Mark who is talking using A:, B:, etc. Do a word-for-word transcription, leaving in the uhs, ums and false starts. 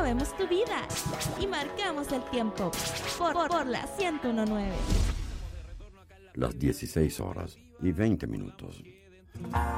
A: movemos tu vida y marcamos el tiempo por, por, por la ciento diecinueve.
B: Las dieciséis horas y veinte minutos.